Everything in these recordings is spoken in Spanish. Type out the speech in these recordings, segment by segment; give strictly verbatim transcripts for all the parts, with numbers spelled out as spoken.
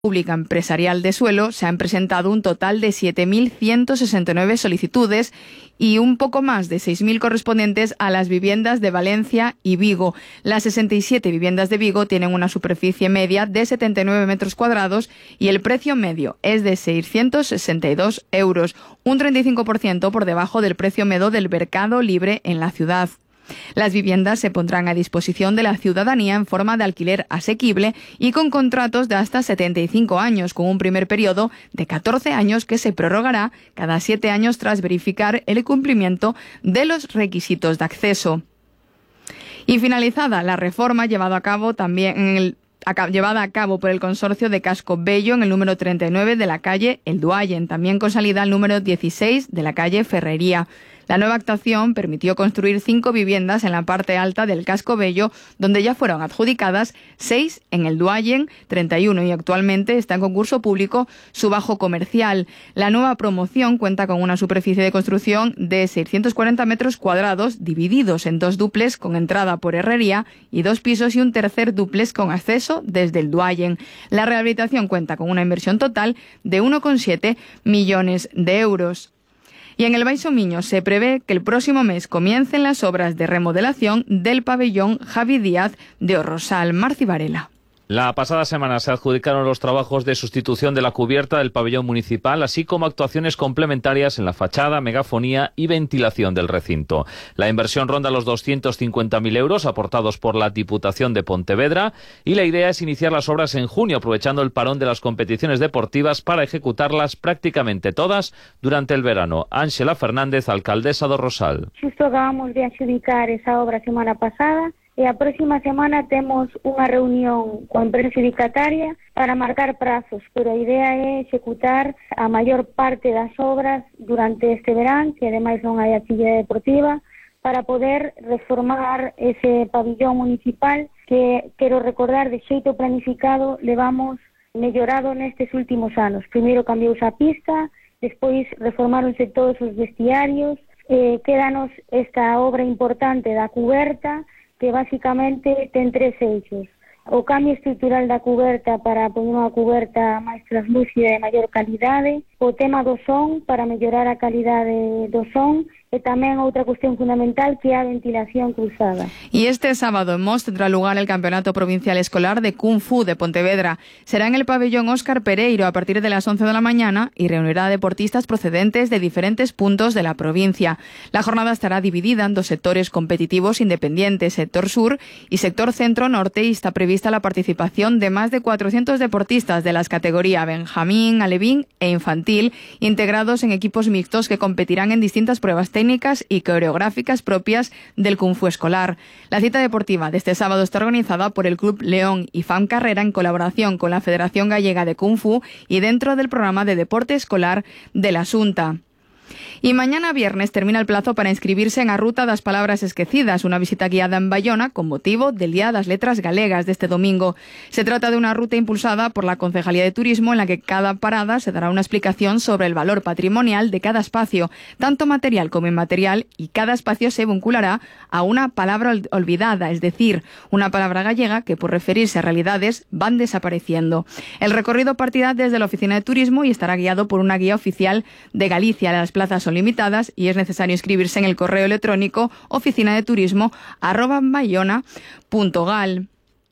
Pública Empresarial de Suelo se han presentado un total de siete mil ciento sesenta y nueve solicitudes y un poco más de seis mil correspondientes a las viviendas de Valencia y Vigo. Las sesenta y siete viviendas de Vigo tienen una superficie media de setenta y nueve metros cuadrados y el precio medio es de seiscientos sesenta y dos euros, un treinta y cinco por ciento por debajo del precio medio del mercado libre en la ciudad. Las viviendas se pondrán a disposición de la ciudadanía en forma de alquiler asequible y con contratos de hasta setenta y cinco años, con un primer periodo de catorce años que se prorrogará cada siete años tras verificar el cumplimiento de los requisitos de acceso. Y finalizada la reforma llevada a cabo también en el llevada a cabo por el consorcio de Casco Bello en el número treinta y nueve de la calle El Duayen, también con salida al número dieciséis de la calle Ferrería. La nueva actuación permitió construir cinco viviendas en la parte alta del Casco Bello, donde ya fueron adjudicadas seis en el Duayen, treinta y uno, y actualmente está en concurso público su bajo comercial. La nueva promoción cuenta con una superficie de construcción de seiscientos cuarenta metros cuadrados, divididos en dos dúplex con entrada por herrería y dos pisos y un tercer dúplex con acceso desde el Duayen. La rehabilitación cuenta con una inversión total de uno coma siete millones de euros. Y en el Baixo Miño se prevé que el próximo mes comiencen las obras de remodelación del pabellón Javi Díaz de O Rosal. Marci Varela. La pasada semana se adjudicaron los trabajos de sustitución de la cubierta del pabellón municipal, así como actuaciones complementarias en la fachada, megafonía y ventilación del recinto. La inversión ronda los doscientos cincuenta mil euros aportados por la Diputación de Pontevedra y la idea es iniciar las obras en junio, aprovechando el parón de las competiciones deportivas para ejecutarlas prácticamente todas durante el verano. Ángela Fernández, alcaldesa de O Rosal. Justo acabamos de adjudicar esa obra semana pasada. E a próxima semana temos unha reunión coa empresa adjudicataria para marcar prazos, pero a idea é executar a maior parte das obras durante este verán, que ademais non hai actividade deportiva, para poder reformar ese pabellón municipal que, quero recordar, de xeito planificado levamos mellorado nestes últimos anos. Primeiro cambiou a pista, despois reformáronse todos os vestiarios, eh, quédanos esta obra importante da cuberta, que basicamente ten tres eixos. O cambio estrutural da cuberta para poner unha cuberta máis translúcida e de maior calidade, o tema do son para mellorar a calidade do son e tamén outra cuestión fundamental que é a ventilación cruzada. Y este sábado en Mos tendrá lugar el Campeonato Provincial Escolar de Kung Fu de Pontevedra. Será en el pabellón Óscar Pereiro a partir de las once de la mañana y reunirá a deportistas procedentes de diferentes puntos de la provincia. La jornada estará dividida en dos sectores competitivos independientes, sector sur y sector centro-norte, y está prevista la participación de más de cuatrocientos deportistas de las categorías Benjamín, Alevín e Infantil, integrados en equipos mixtos que competirán en distintas pruebas técnicas técnicas y coreográficas propias del Kung Fu escolar. La cita deportiva de este sábado está organizada por el Club León y F A M Carrera en colaboración con la Federación Gallega de Kung Fu y dentro del programa de deporte escolar de la Xunta. Y mañana viernes termina el plazo para inscribirse en A Ruta das Palabras Esquecidas, una visita guiada en Bayona con motivo del Día das Letras Galegas de este domingo. Se trata de una ruta impulsada por la Concejalía de Turismo en la que cada parada se dará una explicación sobre el valor patrimonial de cada espacio, tanto material como inmaterial, y cada espacio se vinculará a una palabra olvidada, es decir, una palabra gallega que por referirse a realidades van desapareciendo. El recorrido partirá desde la Oficina de Turismo y estará guiado por una guía oficial de Galicia. Las plazas son limitadas y es necesario inscribirse en el correo electrónico oficinadeturismo arroba bayona punto gal.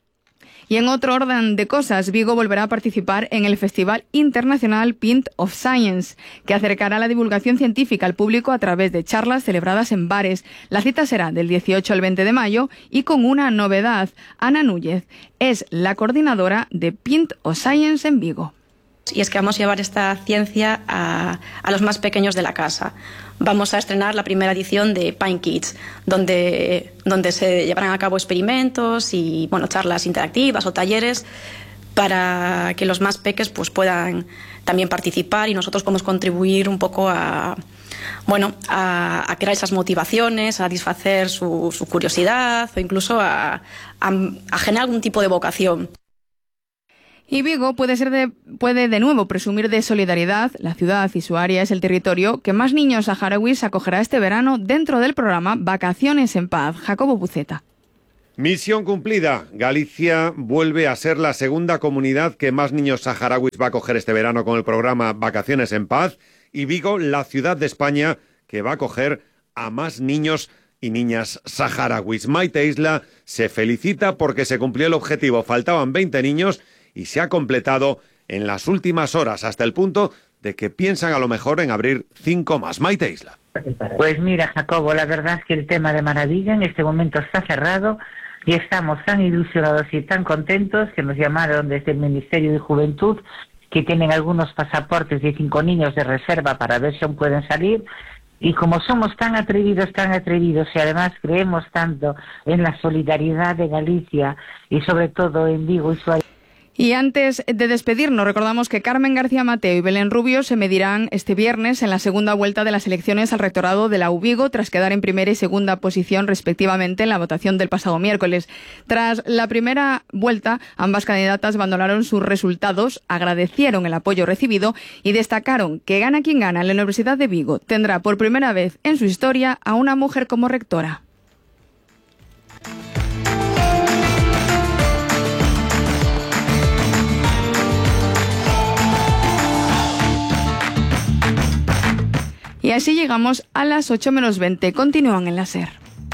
Y en otro orden de cosas, Vigo volverá a participar en el Festival Internacional Pint of Science, que acercará la divulgación científica al público a través de charlas celebradas en bares. La cita será del dieciocho al veinte de mayo y con una novedad. Ana Núñez es la coordinadora de Pint of Science en Vigo. Y es que vamos a llevar esta ciencia a, a los más pequeños de la casa. Vamos a estrenar la primera edición de Pint Kids, donde, donde se llevarán a cabo experimentos y bueno, charlas interactivas o talleres para que los más peques pues, puedan también participar y nosotros podemos contribuir un poco a, bueno, a, a crear esas motivaciones, a satisfacer su, su curiosidad o incluso a, a, a generar algún tipo de vocación. Y Vigo puede ser de, puede de nuevo presumir de solidaridad. La ciudad y su área es el territorio que más niños saharauis acogerá este verano dentro del programa Vacaciones en Paz. Jacobo Buceta. Misión cumplida. Galicia vuelve a ser la segunda comunidad que más niños saharauis va a acoger este verano con el programa Vacaciones en Paz, y Vigo, la ciudad de España que va a acoger a más niños y niñas saharauis. Maite Isla se felicita porque se cumplió el objetivo. Faltaban veinte niños y se ha completado en las últimas horas, hasta el punto de que piensan a lo mejor en abrir cinco más. Maite Isla. Pues mira, Jacobo, la verdad es que el tema de maravilla en este momento está cerrado y estamos tan ilusionados y tan contentos que nos llamaron desde el Ministerio de Juventud, que tienen algunos pasaportes de cinco niños de reserva para ver si aún pueden salir. Y como somos tan atrevidos, tan atrevidos, y además creemos tanto en la solidaridad de Galicia y sobre todo en Vigo y su... Y antes de despedirnos, recordamos que Carmen García Mateo y Belén Rubio se medirán este viernes en la segunda vuelta de las elecciones al rectorado de la U Vigo, tras quedar en primera y segunda posición respectivamente en la votación del pasado miércoles. Tras la primera vuelta, ambas candidatas valoraron sus resultados, agradecieron el apoyo recibido y destacaron que gana quien gana, la Universidad de Vigo tendrá por primera vez en su historia a una mujer como rectora. Y así llegamos a las ocho menos veinte. Continúan en la SER.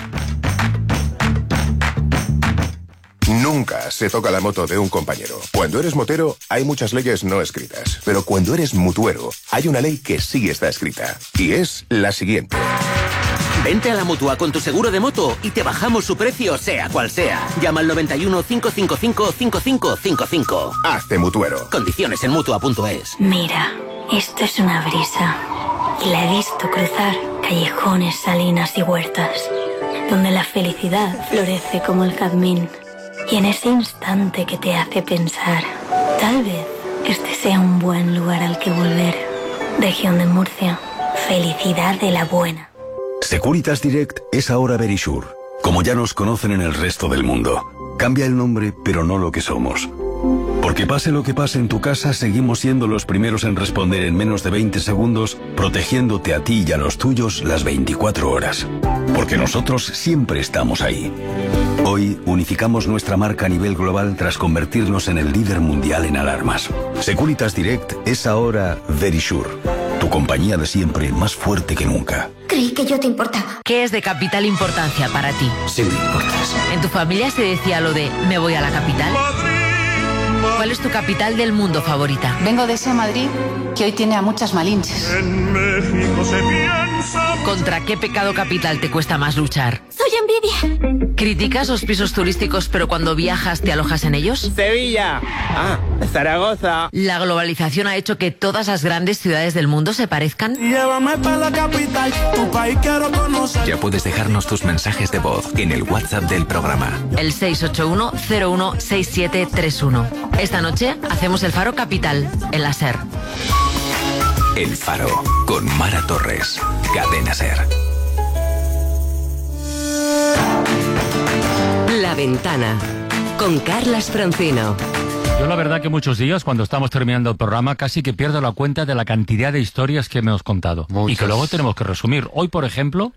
Nunca se toca la moto de un compañero. Cuando eres motero, hay muchas leyes no escritas. Pero cuando eres mutuero, hay una ley que sí está escrita. Y es la siguiente. Vente a la Mutua con tu seguro de moto y te bajamos su precio, sea cual sea. Llama al noventa y uno, cinco cinco cinco, cinco cinco cinco cinco. Hazte mutuero. Condiciones en mutua punto es. Mira, esto es una brisa. Y la he visto cruzar callejones, salinas y huertas, donde la felicidad florece como el jazmín. Y en ese instante que te hace pensar, tal vez este sea un buen lugar al que volver. Región de Murcia, felicidad de la buena. Securitas Direct es ahora Verisure, como ya nos conocen en el resto del mundo. Cambia el nombre, pero no lo que somos. Porque pase lo que pase en tu casa, seguimos siendo los primeros en responder en menos de veinte segundos, protegiéndote a ti y a los tuyos las veinticuatro horas. Porque nosotros siempre estamos ahí. Hoy unificamos nuestra marca a nivel global tras convertirnos en el líder mundial en alarmas. Securitas Direct es ahora Verisure, tu compañía de siempre más fuerte que nunca. Creí que yo te importaba. ¿Qué es de capital importancia para ti? Sí me importas. ¿En tu familia se decía lo de me voy a la capital? ¿Cuál es tu capital del mundo favorita? Vengo de ese Madrid que hoy tiene a muchas malinches. En México se piensa... ¿Contra qué pecado capital te cuesta más luchar? Soy envidia. ¿Criticas los pisos turísticos pero cuando viajas te alojas en ellos? Sevilla. Ah, Zaragoza. ¿La globalización ha hecho que todas las grandes ciudades del mundo se parezcan? Llévame para la capital, tu país quiero conocer. Ya puedes dejarnos tus mensajes de voz en el WhatsApp del programa. El seis ocho uno, cero uno seis siete tres uno. Esta noche hacemos el Faro Capital en la SER. El Faro con Mara Torres. Cadena SER. La Ventana con Carlas Francino. Yo la verdad que muchos días cuando estamos terminando el programa casi que pierdo la cuenta de la cantidad de historias que hemos contado. Muchas. Y que luego tenemos que resumir. Hoy, por ejemplo...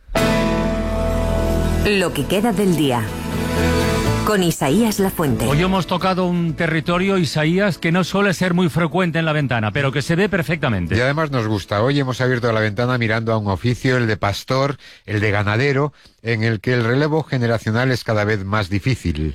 Lo que queda del día. Con Isaías Lafuente. Hoy hemos tocado un territorio, Isaías, que no suele ser muy frecuente en La Ventana, pero que se ve perfectamente. Y además nos gusta. Hoy hemos abierto La Ventana mirando a un oficio, el de pastor, el de ganadero, en el que el relevo generacional es cada vez más difícil.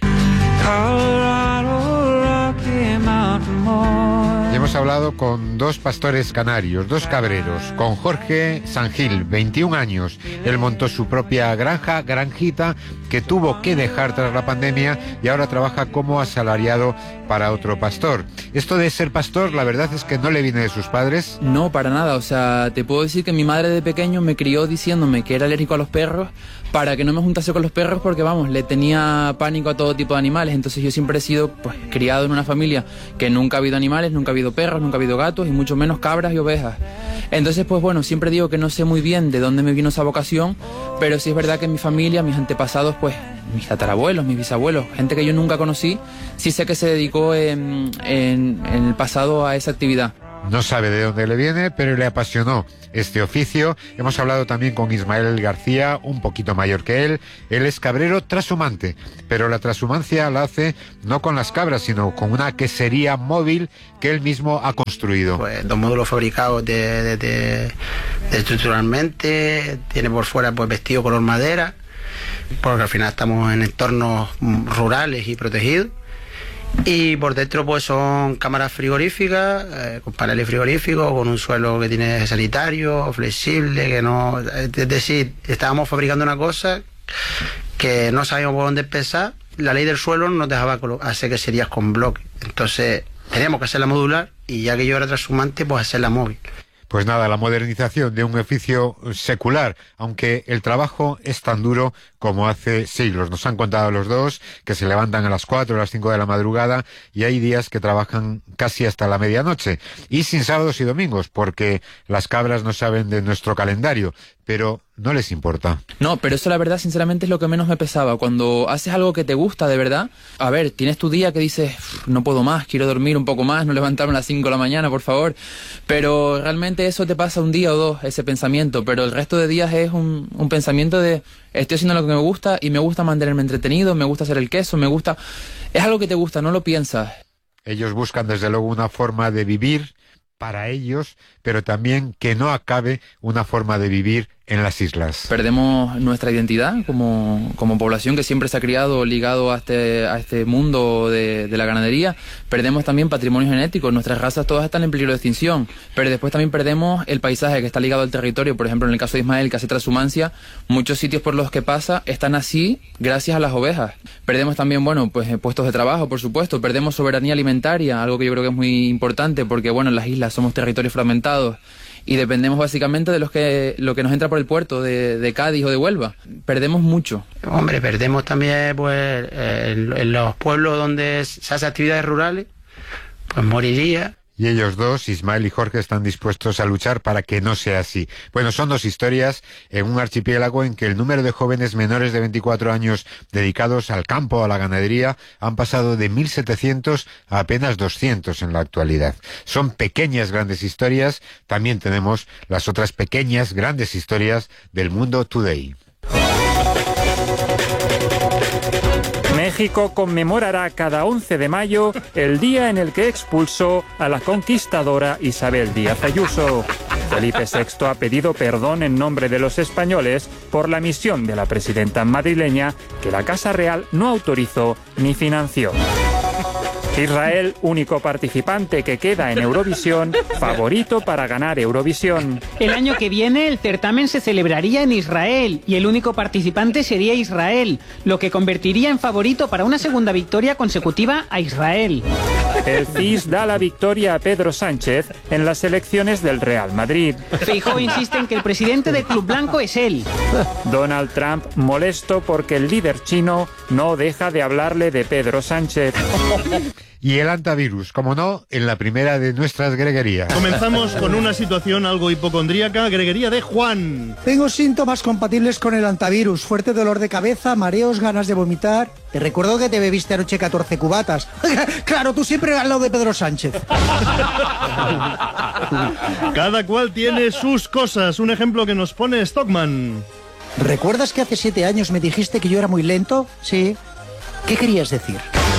Y hemos hablado con dos pastores canarios, dos cabreros, con Jorge Sangil, veintiún años. Él montó su propia granja, granjita, que tuvo que dejar tras la pandemia y ahora trabaja como asalariado para otro pastor. Esto de ser pastor, la verdad es que no le viene de sus padres. No, para nada. O sea, te puedo decir que mi madre de pequeño me crió diciéndome que era alérgico a los perros para que no me juntase con los perros porque, vamos, le tenía pánico a todo tipo de animales. Entonces yo siempre he sido, pues, criado en una familia que nunca ha habido animales, nunca ha habido perros, nunca ha habido gatos y mucho menos cabras y ovejas. Entonces, pues bueno, siempre digo que no sé muy bien de dónde me vino esa vocación, pero sí es verdad que en mi familia, mis antepasados, pues mis tatarabuelos, mis bisabuelos, gente que yo nunca conocí, sí sé que se dedicó en, en, en el pasado a esa actividad. No sabe de dónde le viene, pero le apasionó este oficio. Hemos hablado también con Ismael García, un poquito mayor que él. Él es cabrero trashumante, pero la trashumancia la hace no con las cabras, sino con una quesería móvil que él mismo ha construido. Pues dos módulos fabricados de, de, de, de estructuralmente, tiene por fuera pues vestido color madera, porque al final estamos en entornos rurales y protegidos. Y por dentro pues son cámaras frigoríficas, eh, con paneles frigoríficos, con un suelo que tiene sanitario, flexible, que no... Es decir, estábamos fabricando una cosa que no sabíamos por dónde empezar. La ley del suelo nos dejaba hacer queserías con bloques. Entonces teníamos que hacerla modular y ya que yo era trashumante, pues hacerla móvil. Pues nada, la modernización de un oficio secular, aunque el trabajo es tan duro como hace siglos. Nos han contado los dos que se levantan a las cuatro o las cinco de la madrugada y hay días que trabajan casi hasta la medianoche. Y sin sábados y domingos, porque las cabras no saben de nuestro calendario, pero no les importa. No, pero eso la verdad sinceramente es lo que menos me pesaba. Cuando haces algo que te gusta de verdad, a ver, tienes tu día que dices, no puedo más, quiero dormir un poco más, no levantarme a las cinco de la mañana, por favor. Pero realmente eso te pasa un día o dos, ese pensamiento, pero el resto de días es un, un pensamiento de estoy haciendo lo que me gusta y me gusta mantenerme entretenido, me gusta hacer el queso, me gusta... Es algo que te gusta, no lo piensas. Ellos buscan desde luego una forma de vivir para ellos, pero también que no acabe una forma de vivir en las islas. Perdemos nuestra identidad como, como población que siempre se ha criado ligado a este, a este mundo de, de la ganadería. Perdemos también patrimonio genético, nuestras razas todas están en peligro de extinción, pero después también perdemos el paisaje que está ligado al territorio. Por ejemplo, en el caso de Ismael, que hace transhumancia, muchos sitios por los que pasa están así gracias a las ovejas. Perdemos también, bueno, pues puestos de trabajo, por supuesto, perdemos soberanía alimentaria, algo que yo creo que es muy importante porque, bueno, en las islas somos territorios fragmentados y dependemos básicamente de los que lo que nos entra por el puerto de, de Cádiz o de Huelva. Perdemos mucho. Hombre, perdemos también pues en, en los pueblos donde se hacen actividades rurales, pues moriría. Y ellos dos, Ismael y Jorge, están dispuestos a luchar para que no sea así. Bueno, son dos historias en un archipiélago en que el número de jóvenes menores de veinticuatro años dedicados al campo, a la ganadería, han pasado de mil setecientos a apenas doscientos en la actualidad. Son pequeñas grandes historias. También tenemos las otras pequeñas grandes historias del mundo today. México conmemorará cada once de mayo el día en el que expulsó a la conquistadora Isabel Díaz Ayuso. Felipe sexto ha pedido perdón en nombre de los españoles por la misión de la presidenta madrileña que la Casa Real no autorizó ni financió. Israel, único participante que queda en Eurovisión, favorito para ganar Eurovisión. El año que viene el certamen se celebraría en Israel y el único participante sería Israel, lo que convertiría en favorito para una segunda victoria consecutiva a Israel. El C I S da la victoria a Pedro Sánchez en las elecciones del Real Madrid. Feijóo insiste en que el presidente del Club Blanco es él. Donald Trump molesto porque el líder chino no deja de hablarle de Pedro Sánchez. Y el antivirus, como no, en la primera de nuestras greguerías. Comenzamos con una situación algo hipocondríaca, greguería de Juan. Tengo síntomas compatibles con el antivirus, fuerte dolor de cabeza, mareos, ganas de vomitar. Te recuerdo que te bebiste anoche catorce cubatas. Claro, tú siempre al lado de Pedro Sánchez. Cada cual tiene sus cosas. Un ejemplo que nos pone Stockman. ¿Recuerdas que hace siete años me dijiste que yo era muy lento? Sí. ¿Qué querías decir?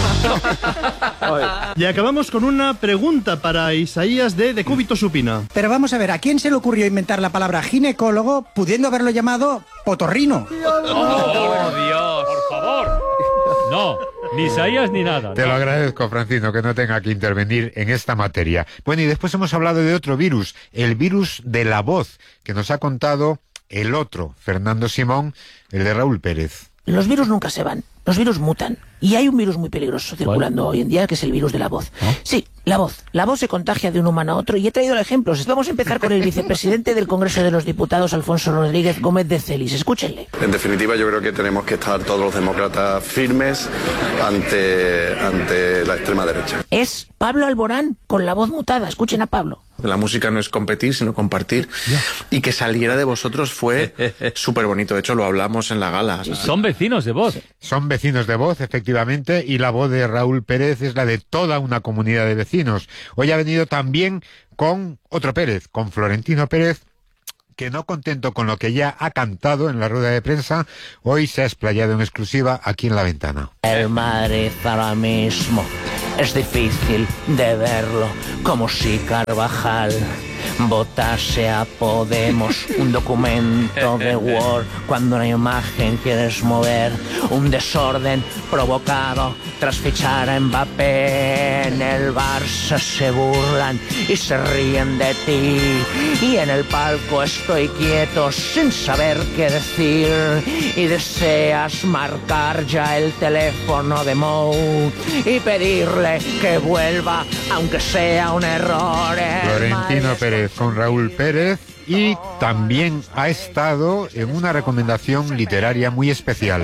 Y acabamos con una pregunta para Isaías de Decúbito Supina. Pero vamos a ver, ¿a quién se le ocurrió inventar la palabra ginecólogo pudiendo haberlo llamado potorrino? ¡Oh, Dios! ¡Por favor! No, ni Isaías ni nada. Te no. lo agradezco, Francino, que no tenga que intervenir en esta materia. Bueno, y después hemos hablado de otro virus, el virus de la voz, que nos ha contado el otro, Fernando Simón, el de Raúl Pérez. Los virus nunca se van, los virus mutan. Y hay un virus muy peligroso circulando ¿Cuál? hoy en día, que es el virus de la voz. ¿Ah? Sí, la voz. La voz se contagia de un humano a otro y he traído ejemplos. Vamos a empezar con el vicepresidente del Congreso de los Diputados, Alfonso Rodríguez Gómez de Celis. Escúchenle. En definitiva, yo creo que tenemos que estar todos los demócratas firmes ante, ante la extrema derecha. Es Pablo Alborán con la voz mutada. Escuchen a Pablo. La música no es competir, sino compartir. Y que saliera de vosotros fue súper bonito. De hecho, lo hablamos en la gala. Son vecinos de Voz. Son vecinos de Voz, efectivamente, y la voz de Raúl Pérez es la de toda una comunidad de vecinos. Hoy ha venido también con otro Pérez, con Florentino Pérez, que no contento con lo que ya ha cantado en la rueda de prensa, hoy se ha explayado en exclusiva aquí en La Ventana. El Madrid ahora mismo es difícil de verlo, como si Carvajal votase a Podemos, un documento de Word cuando una imagen quieres mover, un desorden provocado tras fichar a Mbappé. En el Barça se burlan y se ríen de ti, y en el palco estoy quieto sin saber qué decir, y deseas marcar ya el teléfono de Mou y pedirle que vuelva aunque sea un error. Florentino Pérez con Raúl Pérez, y también ha estado en una recomendación literaria muy especial.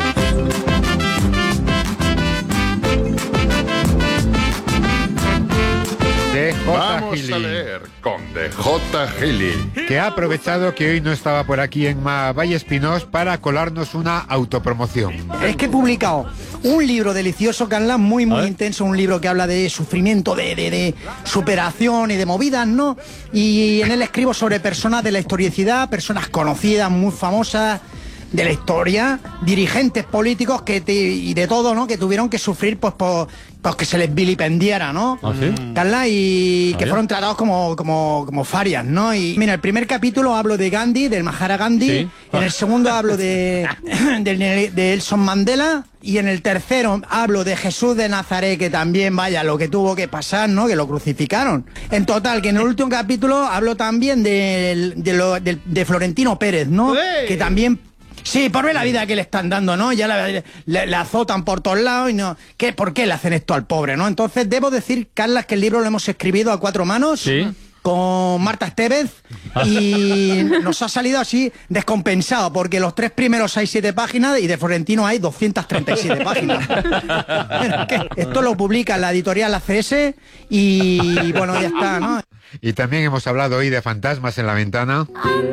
D J Vamos Gili. a leer con D J Gili, que ha aprovechado que hoy no estaba por aquí en Ma Valle Espinós para colarnos una autopromoción. Es que he publicado un libro delicioso, Carla, muy, muy intenso, un libro que habla de sufrimiento, de, de, de superación y de movidas, ¿no? Y en él escribo sobre personas de la historicidad, personas conocidas, muy famosas de la historia, dirigentes políticos que te, y de todo, ¿no? Que tuvieron que sufrir pues por, pues que se les vilipendiara, ¿no? ¿Ah, sí? Carla, y ¿Ah, que ya? fueron tratados como, como, como farias, ¿no? Y mira, el primer capítulo hablo de Gandhi, del Mahatma Gandhi, Sí. en el segundo hablo de, de, de Nelson Mandela, y en el tercero hablo de Jesús de Nazaret, que también, vaya, lo que tuvo que pasar, ¿no? Que lo crucificaron. En total, que en el último capítulo hablo también de, de, lo, de, de Florentino Pérez, ¿no? ¡Ey! Que también... Sí, por ver la vida que le están dando, ¿no? Ya la, le, le azotan por todos lados y no... ¿Qué, ¿Por qué le hacen esto al pobre, no? Entonces, debo decir, Carlas, que el libro lo hemos escrito a cuatro manos. Sí. Con Marta Estevez, y nos ha salido así descompensado, porque los tres primeros hay siete páginas y de Florentino hay doscientas treinta y siete páginas. Bueno, que esto lo publica la editorial A C S y bueno, ya está, ¿no? Y también hemos hablado hoy de fantasmas en La Ventana.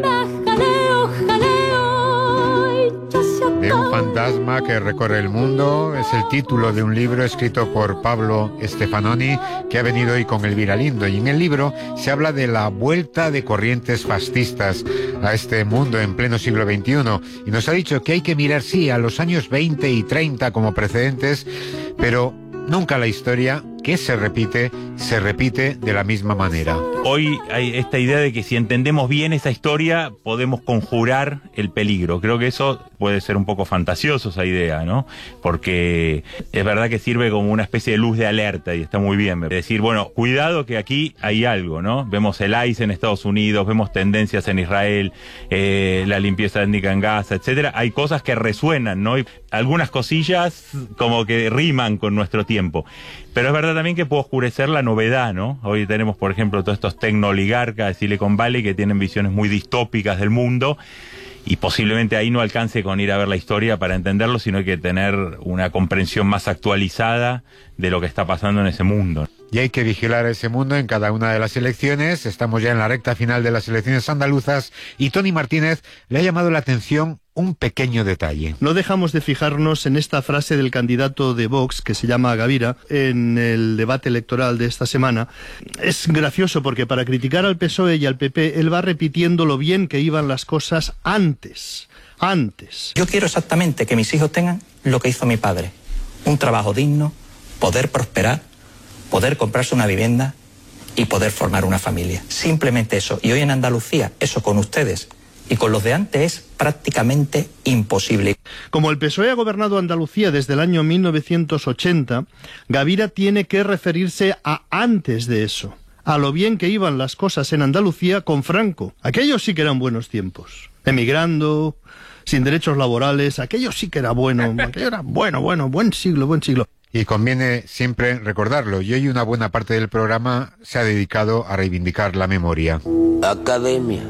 De un fantasma que recorre el mundo. Es el título de un libro escrito por Pablo Stefanoni, que ha venido hoy con Elvira Lindo. Y en el libro se habla de la vuelta de corrientes fascistas a este mundo en pleno siglo veintiuno. Y nos ha dicho que hay que mirar, sí, a los años veinte y treinta como precedentes, pero nunca la historia, que se repite, se repite de la misma manera. Hoy hay esta idea de que si entendemos bien esa historia, podemos conjurar el peligro. Creo que eso puede ser un poco fantasioso, esa idea, ¿no? Porque es verdad que sirve como una especie de luz de alerta y está muy bien. Es decir, bueno, cuidado que aquí hay algo, ¿no? Vemos el I C E en Estados Unidos, vemos tendencias en Israel, eh, la limpieza étnica en Gaza, etcétera. Hay cosas que resuenan, ¿no? Y algunas cosillas como que riman con nuestro tiempo. Pero es verdad también que puede oscurecer la novedad, ¿no? Hoy tenemos, por ejemplo, todos estos tecnooligarcas de Silicon Valley que tienen visiones muy distópicas del mundo, y posiblemente ahí no alcance con ir a ver la historia para entenderlo, sino hay que tener una comprensión más actualizada de lo que está pasando en ese mundo. Y hay que vigilar ese mundo en cada una de las elecciones. Estamos ya en la recta final de las elecciones andaluzas y Tony Martínez le ha llamado la atención un pequeño detalle. No dejamos de fijarnos en esta frase del candidato de Vox, que se llama Gavira, en el debate electoral de esta semana. Es gracioso porque para criticar al P S O E y al P P, él va repitiendo lo bien que iban las cosas antes. Antes. Yo quiero exactamente que mis hijos tengan lo que hizo mi padre. Un trabajo digno, poder prosperar, poder comprarse una vivienda y poder formar una familia. Simplemente eso. Y hoy en Andalucía, eso con ustedes y con los de antes es prácticamente imposible. Como el P S O E ha gobernado Andalucía desde el año mil novecientos ochenta, Gavira tiene que referirse a antes de eso, a lo bien que iban las cosas en Andalucía con Franco. Aquellos sí que eran buenos tiempos. Emigrando, sin derechos laborales, aquello sí que era bueno, aquello era bueno, bueno, buen siglo, buen siglo. Y conviene siempre recordarlo, y hoy una buena parte del programa se ha dedicado a reivindicar la memoria. Academia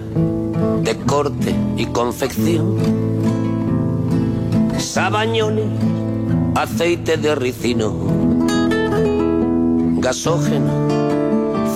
de corte y confección, sabañones, aceite de ricino, gasógeno,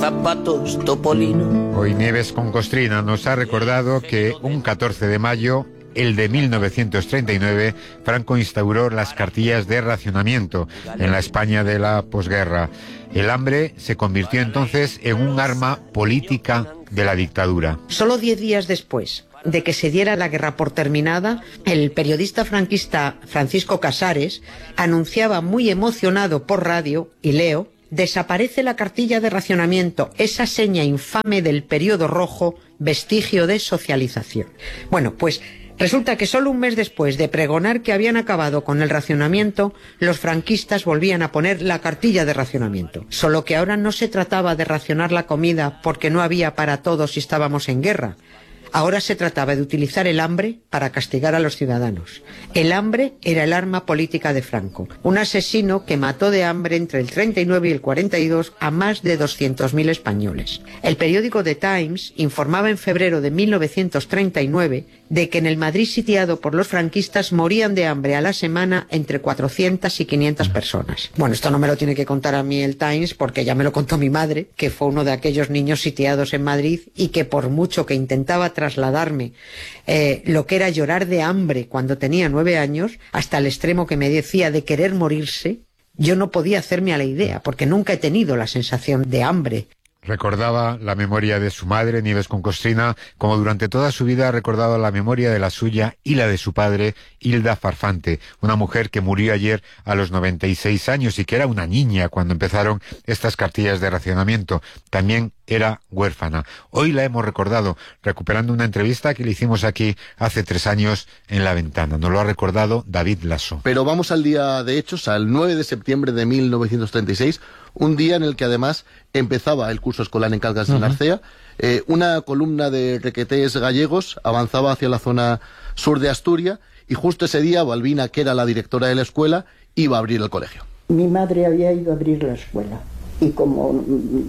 zapatos Topolino. Hoy Nieves con Costrina nos ha recordado que un catorce de mayo, el de mil novecientos treinta y nueve, Franco instauró las cartillas de racionamiento en la España de la posguerra. El hambre se convirtió entonces en un arma política de la dictadura. Solo diez días después de que se diera la guerra por terminada, el periodista franquista Francisco Casares anunciaba muy emocionado por radio, y leo: desaparece la cartilla de racionamiento, esa seña infame del periodo rojo, vestigio de socialización. Bueno, pues resulta que solo un mes después de pregonar que habían acabado con el racionamiento, los franquistas volvían a poner la cartilla de racionamiento. Solo que ahora no se trataba de racionar la comida porque no había para todos y estábamos en guerra. Ahora se trataba de utilizar el hambre para castigar a los ciudadanos. El hambre era el arma política de Franco, un asesino que mató de hambre entre el treinta y nueve y el cuarenta y dos a más de doscientos mil españoles. El periódico The Times informaba en febrero de mil novecientos treinta y nueve de que en el Madrid sitiado por los franquistas morían de hambre a la semana entre cuatrocientas y quinientas personas. Bueno, esto no me lo tiene que contar a mí el Times, porque ya me lo contó mi madre, que fue uno de aquellos niños sitiados en Madrid y que por mucho que intentaba trasladarme eh, lo que era llorar de hambre cuando tenía nueve años, hasta el extremo que me decía de querer morirse, yo no podía hacerme a la idea, porque nunca he tenido la sensación de hambre. Recordaba la memoria de su madre, Nieves con Costrina, como durante toda su vida ha recordado la memoria de la suya y la de su padre, Hilda Farfante, una mujer que murió ayer a los noventa y seis años y que era una niña cuando empezaron estas cartillas de racionamiento. También era huérfana. Hoy la hemos recordado, recuperando una entrevista que le hicimos aquí hace tres años en La Ventana. Nos lo ha recordado David Lasso. Pero vamos al día de hechos, al nueve de septiembre de mil novecientos treinta y seis, un día en el que además empezaba el curso escolar en Cangas de Narcea. Eh, una columna de requetés gallegos avanzaba hacia la zona sur de Asturias y justo ese día Balbina, que era la directora de la escuela, iba a abrir el colegio. Mi madre había ido a abrir la escuela y como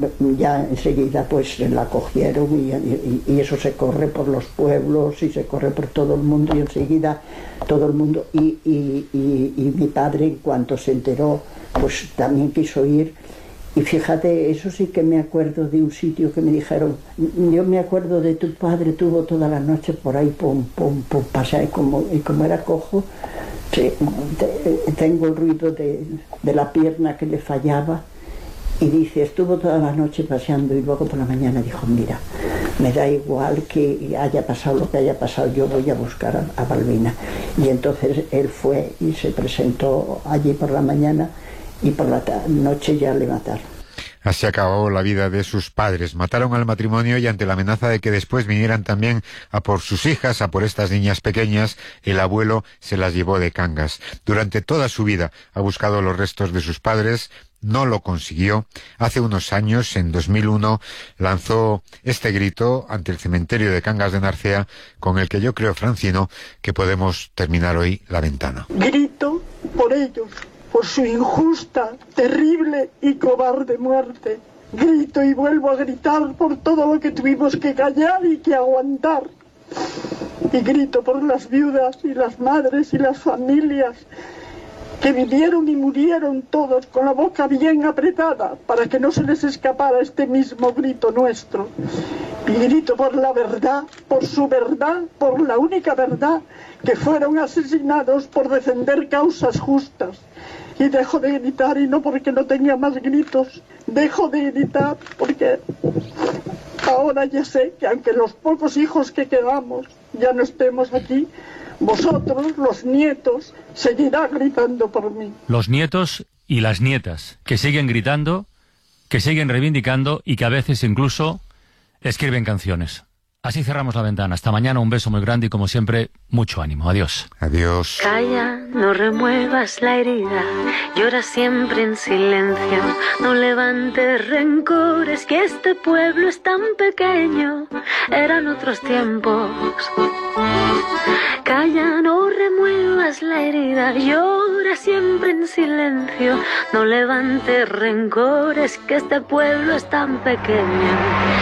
ya enseguida pues la cogieron y, y, y eso se corre por los pueblos y se corre por todo el mundo y enseguida todo el mundo y, y, y, y mi padre en cuanto se enteró pues también quiso ir. Y fíjate, eso sí que me acuerdo de un sitio que me dijeron, yo me acuerdo de tu padre, tuvo toda la noche por ahí, pum, pum, pum, pasé, y como, y como era cojo, sí, te, tengo el ruido de, de la pierna que le fallaba, y dice, estuvo toda la noche paseando, y luego por la mañana dijo, mira, me da igual que haya pasado lo que haya pasado, yo voy a buscar a, a Balbina. Y entonces él fue y se presentó allí por la mañana, y por la noche ya le mataron. Así acabó la vida de sus padres. Mataron al matrimonio y ante la amenaza de que después vinieran también a por sus hijas, a por estas niñas pequeñas, el abuelo se las llevó de Cangas. Durante toda su vida ha buscado los restos de sus padres, no lo consiguió. Hace unos años, en dos mil uno, lanzó este grito ante el cementerio de Cangas de Narcea, con el que yo creo, Francino, que podemos terminar hoy La Ventana. Grito por ellos, por su injusta, terrible y cobarde muerte. Grito y vuelvo a gritar por todo lo que tuvimos que callar y que aguantar. Y grito por las viudas y las madres y las familias que vivieron y murieron todos con la boca bien apretada para que no se les escapara este mismo grito nuestro. Y grito por la verdad, por su verdad, por la única verdad, que fueron asesinados por defender causas justas. Y dejo de gritar, y no porque no tenga más gritos, dejo de gritar porque ahora ya sé que aunque los pocos hijos que quedamos ya no estemos aquí, vosotros, los nietos, seguirán gritando por mí. Los nietos y las nietas, que siguen gritando, que siguen reivindicando y que a veces incluso escriben canciones. Así cerramos La Ventana. Hasta mañana, un beso muy grande y como siempre, mucho ánimo. Adiós. Adiós. Calla, no remuevas la herida, llora siempre en silencio, no levantes rencores, que este pueblo es tan pequeño, eran otros tiempos. Calla, no remuevas la herida, llora siempre en silencio, no levantes rencores, que este pueblo es tan pequeño.